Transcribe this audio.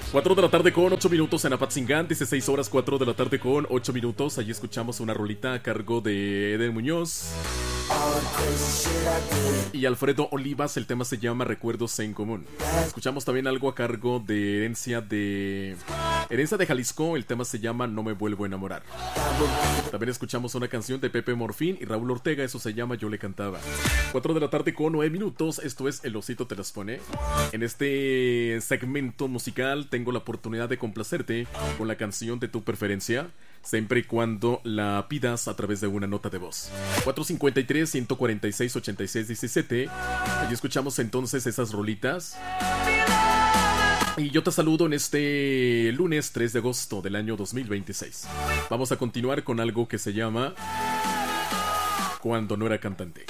4 de la tarde con 8 minutos en Apatzingán, 16 horas 4 de la tarde con 8 minutos. Allí escuchamos una rolita a cargo de Eden Muñoz y Alfredo Olivas. El tema se llama Recuerdos en Común. Escuchamos también algo a cargo de Herencia de Jalisco. El tema se llama No me vuelvo a enamorar. También escuchamos una canción de Pepe Morfín y Raúl Ortega. Eso se llama Yo le cantaba. 4 de la tarde con 9 minutos. Esto es El Osito te las pone. En este segmento musical tengo la oportunidad de complacerte con la canción de tu preferencia, siempre y cuando la pidas a través de una nota de voz. 453-146-8617. Allí escuchamos entonces esas rolitas. Y yo te saludo en este lunes 3 de agosto del año 2026. Vamos a continuar con algo que se llama Cuando no era cantante.